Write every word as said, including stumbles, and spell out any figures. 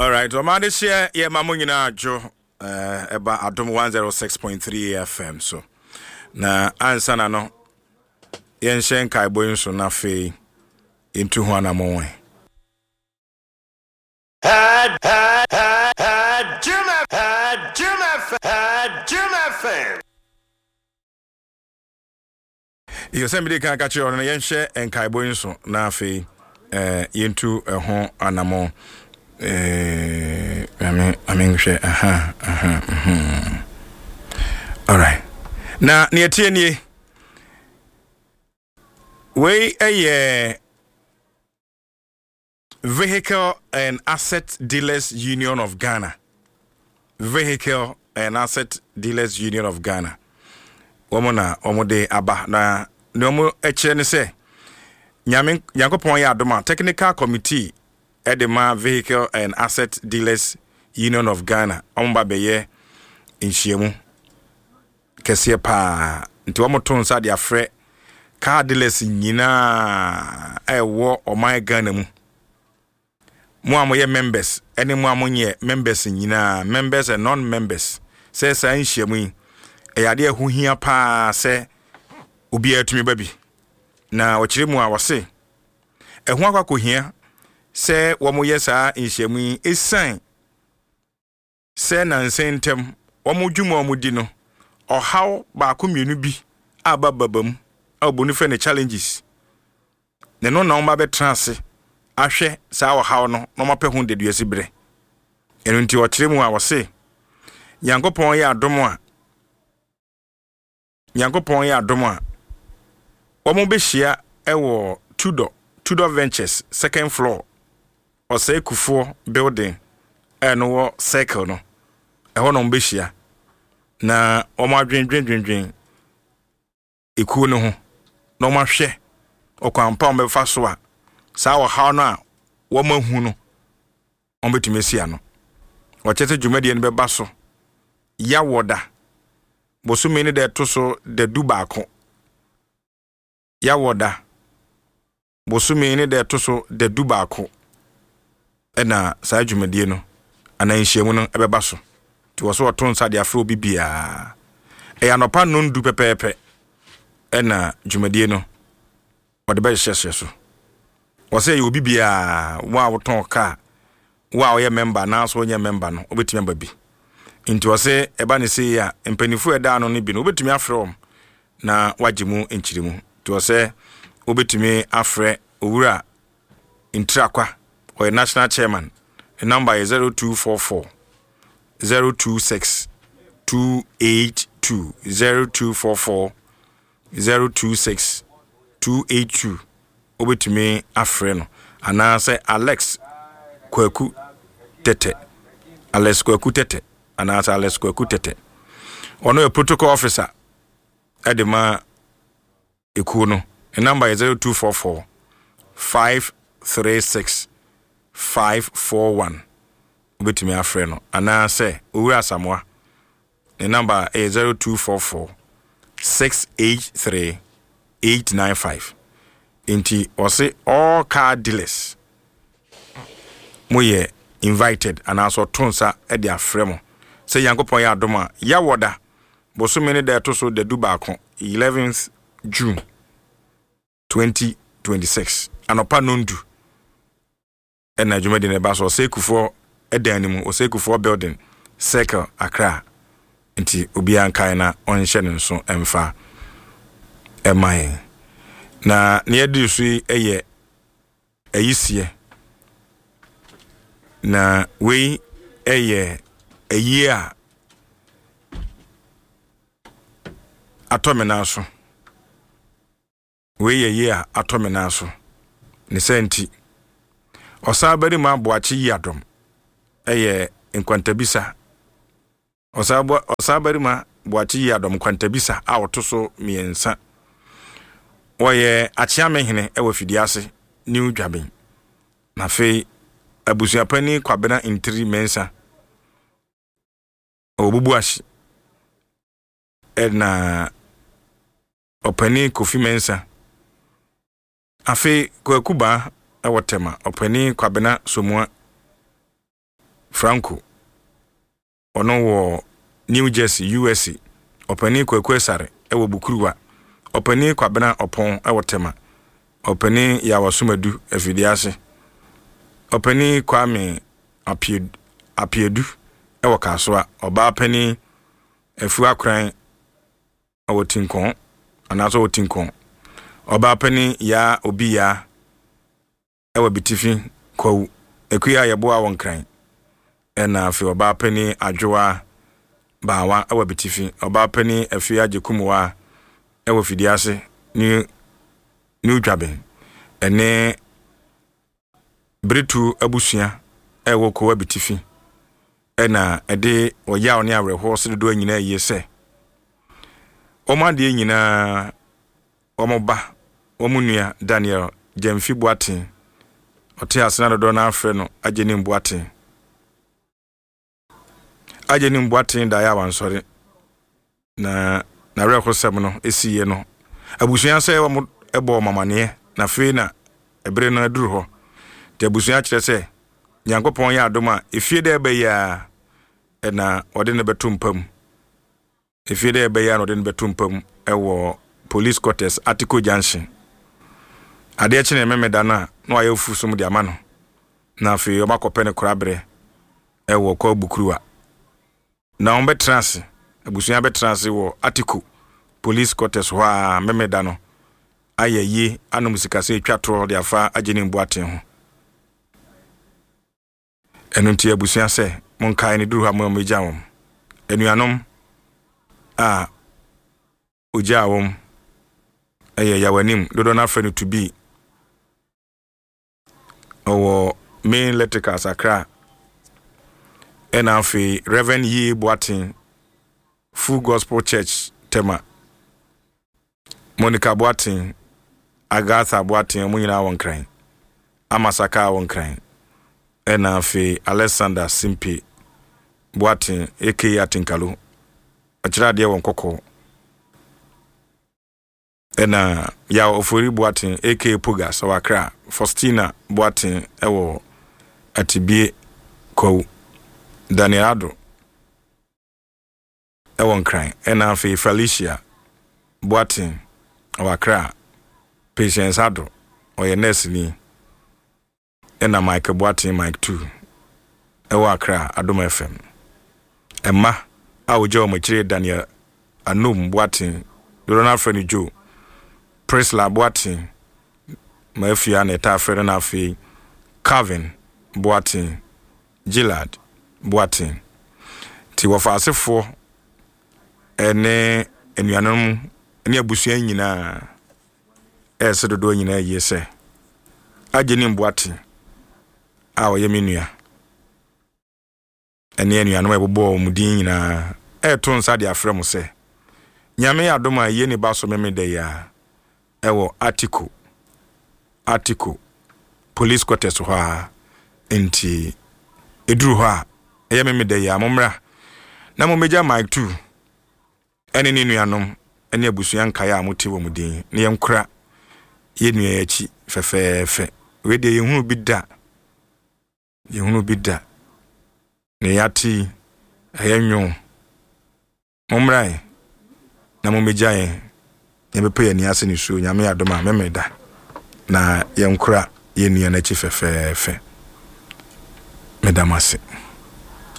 All right, so man, this year, yeah, my money now, Joe, uh, about Adam one oh six point three F M. So, na answer na no, yen shen kai boy so na fe into one among. Had, had, had, had, Jim F, had, Jim F, had, Jim F. You send me the can catch you on yen share and kai boy so na fe, uh, into a home anamon. Eh, I mean, I mean, aha, aha, aha. All right. Now, near Tierney, we a Vehicle and Asset Dealers Union of Ghana. Vehicle and Asset Dealers Union of Ghana. Womana, omode aba na nomo echene se. Nyamin Yankopon ya adoma technical committee. Edema Vehicle and Asset Dealers Union of Ghana. Omba beye inchiemu. Kesiye pa nti wamo tonsa di afre car dealers nyina ewo omai Ghana mu. Mu amoye members, ene mu amonye members nyina, members and non-members. Se sa inchiemu yi eyade ehu hia pa se obi atumi babi. Na wakire mu a wose ehu akwa hia se womo yesa inhyemu esan se na nsentem womo dwuma womo di no ohaw ba ko mienu bi abababam abonu fe ne challenges ne no na woma be transe ahwe sa ohaw no no mape hu de duase bre enu nti okire mu a wose Yankopon ya adom a Yankopon ya adom a womo be hia ewo Tudor Tudor Ventures second floor Ose Kufuor building and wo circle no e ho no mbehia na o ma dwen dwen dwen dwen iku no ho no ma hwe o kwampa o mefa so a sa wo ha no a wo ma hu no o betumesia no o chete dwumade ne beba so ya woda bosume ne de to so de du baako ya woda bosume ne de to so de du baako ena saa dwumadie no ana nhyiemu no ebeba so ti wo so oton sa de afro bibia e anopa no ndu pepepe ena dwumadie no ode be hyehye so wo se ye obibia wa woton ka wa oye member na so onye member no obetumi member bi nti wo se eba ne se ya empanifu eda no ne bi no obetumi afrom na wagimu enchirimu ti wo se obetumi afre owura intrakwa or a national chairman. The number is zero two four four zero two six two eight two zero two four four zero two six two eight two. Over to me, a friend, and I say Alex Kweku Tete. Alex Kweku Tete, and I say Alex Kweku Tete. One of protocol officer at the ma Ikuno. The number is zero two four four five three six. five four one. Ubetimi afreno ana say owura samwa. The number is zero two four four six eight three eight nine five. Inti ose all car dealers moye invited and also tonsa e dia fremo say Yankopon ya adoma ya woda bosume ne da to so de duba eleventh June twenty twenty-six anopa nondu ena dwumadi ne ba so Ose Kufuor edan nimu Ose Kufuor building circle Accra nti obi ankan na onhye ne nso emfa emai na ne yedi su eye eyisie na we eye eyi a atomena so we eye a atomena so ne senti Osabari ma boachi yadom eye nkwantabisa Osabo osabari ma boachi yadom nkwantabisa a wotoso miensa oye achiamehene ewo fidiase new dwaben na fe abusuapani kwabena intri mensa obubuashi na opani Kofi Mensa afi kwa kuba awotema opani kwabena somua Franco ono wo New Jersey U S A opani Kwaku Esare ewo Bukuruwa opani Kwabena Opon ewo Tema opani ya Wasumadu efidiase opani Kwame Apiedu Apiedu ewo Kasoa oba pani efu akran ewo Tinkon anaso wo Tinkon oba pani ya obi ya ewo Bitifi Kwawu ekuya yebo awon kran ena afi oba pani adwoa bawa ewo Bitifi oba pani afi agekumuwa ewo fidiase ni ni udwaben ene Britu abusua ewo Kowa Bitifi ena ede oya oni awerho se do nyina yese omade nyina omoba omunua Daniel Jemfi Boatin ote asena do na afre no Ageni Boatin Ageni Boatin da ya wansore na na reko sem no esiye no abusua se wo ebo mamane na fe na ebre no aduru ho te abusua kire se Nyankopon ya adoma efie de ebe ya ena ode ne betumpam efie de ebe ya ode ne betumpam ewo police quarters Atiko Junction ade chi na memeda na no aye ofusum de ama no na afi omakope ne korabre ewo Kwa Bukuruwa na on betrance abusua betrance wo Atiko police quarters ho a memeda no aye yi anum sikase twatro de afa Ageni Boatin ho enunti abusua se monkai ni duru ha mo mejawom enuanom a ojawom eye yawanim dodo na afre no to be owo main electrical Accra ena afi Reverend Yi Boatin Full Gospel Church Tema Monica Boatin Agatha Boatin munyina won kran Amasaka won kran ena afi Alexander Simpi Boatin aka Atinkalo achira de won kokko ena ya Ofori Boatin aka Puga so Accra Faustina Boatin ewo Atibie Kwawu Daniel Ado ewon kran ena afi Felicia Boatin of Accra Patience Ado oye nurse ni ena Mike Boatin Mike two ewo Accra Adom F M Emma awojo mochire Daniel Anum Boatin Donald Freni Joe Presla Boatin Mafia na ta afre na afi Calvin Boatin Gillard Boatin ti wofasefo ene enuanom ene abusua nyina ese dodo nyina yese Ageni Boatin a oye menua ene enuanom ebobo mudin nyina eto nsa de afre mo se nyame ya adoma ye ne baso memede ya ewo Atiko Atiko police quarters ho a enti eduru ho a eye memede ya momra na momeja Mike two ene ni nuanom ene abusua nkaya a mote wo mudin ne yenkura ye nua yachi fefefe we de yehunu bi da yehunu bi da ne yati ayenyo momra na momeja ye yebepe ye ni ase ni so nyame adoma memeda na yenkura ye nua na chi fefefe medamase